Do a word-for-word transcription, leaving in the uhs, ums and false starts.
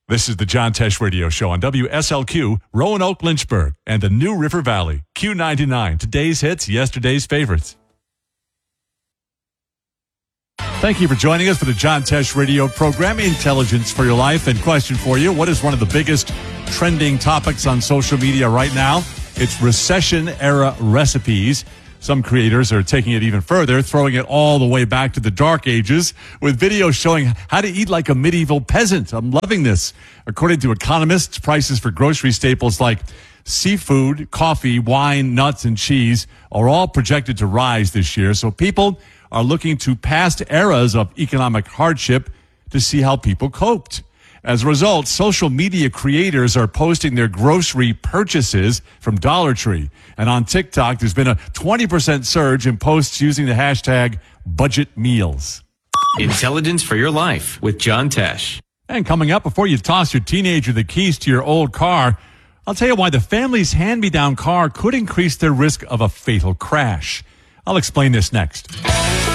This is the John Tesh Radio Show on W S L Q, Roanoke, Lynchburg, and the New River Valley. Q ninety-nine, today's hits, yesterday's favorites. Thank you for joining us for the John Tesh Radio program, Intelligence for Your Life. And question for you, what is one of the biggest trending topics on social media right now? It's recession-era recipes. Some creators are taking it even further, throwing it all the way back to the Dark Ages with videos showing how to eat like a medieval peasant. I'm loving this. According to economists, prices for grocery staples like seafood, coffee, wine, nuts, and cheese are all projected to rise this year. So people are looking to past eras of economic hardship to see how people coped. As a result, social media creators are posting their grocery purchases from Dollar Tree. And on TikTok, there's been a twenty percent surge in posts using the hashtag budget meals. Intelligence for Your Life with John Tesh. And coming up, before you toss your teenager the keys to your old car, I'll tell you why the family's hand-me-down car could increase their risk of a fatal crash. I'll explain this next.